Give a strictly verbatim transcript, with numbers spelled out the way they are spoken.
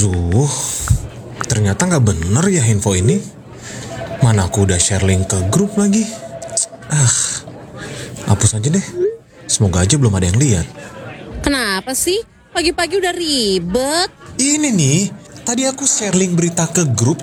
Aduh, ternyata gak bener ya info ini. Mana aku udah share link ke grup lagi. Ah, hapus aja deh. Semoga aja belum ada yang lihat. Kenapa sih? Pagi-pagi udah ribet. Ini nih, tadi aku share link berita ke grup